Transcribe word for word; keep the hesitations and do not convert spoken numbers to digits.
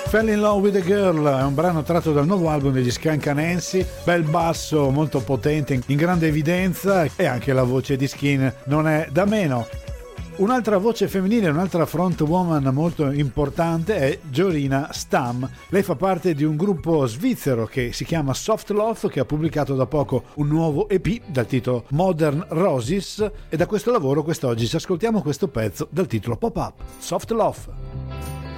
Fell in Love with a Girl è un brano tratto dal nuovo album degli Skunk Anansi, bel basso molto potente, in grande evidenza, e anche la voce di Skin non è da meno. Un'altra voce femminile, un'altra frontwoman molto importante è Jorina Stam. Lei fa parte di un gruppo svizzero che si chiama Soft Love, che ha pubblicato da poco un nuovo E P dal titolo Modern Roses, e da questo lavoro quest'oggi ci ascoltiamo questo pezzo dal titolo Pop Up, Soft Love.